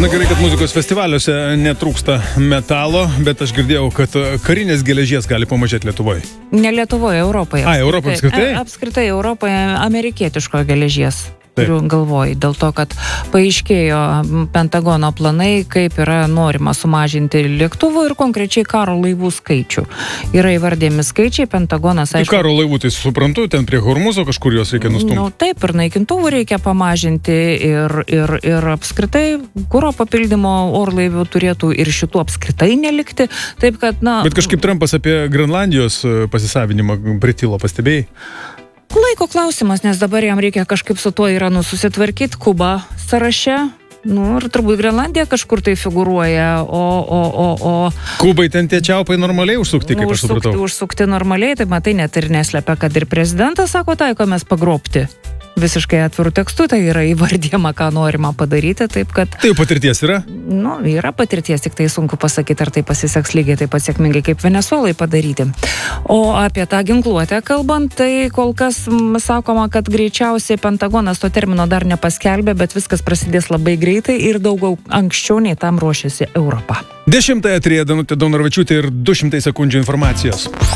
Na gerai, kad muzikos festivaliuose netrūksta metalo, bet aš girdėjau, kad karinės geležies gali pamažėti Lietuvoje. Ne Lietuvoje, Europoje. Europoje apskritai? Apskritai Europoje amerikietiško geležies. Turiu galvoj, dėl to, kad paaiškėjo Pentagono planai, kaip yra norima sumažinti lėktuvų ir konkrečiai karo laivų skaičių. Yra įvardėmi skaičiai, Pentagonas, aišku... Karo laivų, tai suprantu, ten prie Hormuzo kažkur juos reikia nustumti. Taip, ir naikintuvų reikia pamažinti ir apskritai kuro papildymo orlaivių turėtų ir šitų apskritai nelikti. Taip, kad, Bet kažkaip Trumpas apie Grenlandijos pasisavinimą pritilo, pastebėjai? Laiko klausimas, nes dabar jam reikia kažkaip su tuo Iranu susitvarkyti, Kuba sąraše, ir turbūt Grenlandija kažkur tai figūruoja, o... Kubai ten tie čiaupai normaliai užsukti, kaip aš supratau. Užsukti normaliai, tai matai, net ir neslepia, kad ir prezidentas sako, taikomės pagrobti. Visiškai atvirų tekstų, tai yra įvardyjama, ką norima padaryti, taip kad... Tai jau patirties yra? Yra patirties, tik tai sunku pasakyti, ar tai pasiseks lygiai taip pat sėkmingai kaip Venezuelai padaryti. O apie tą ginkluotę kalbant, tai kol kas sakoma, kad greičiausiai Pentagonas to termino dar nepaskelbė, bet viskas prasidės labai greitai ir daugiau anksčiau nei tam ruošiasi Europa. 10:03 Danutė Daunoravičiūtė ir 200 sekundžių informacijos.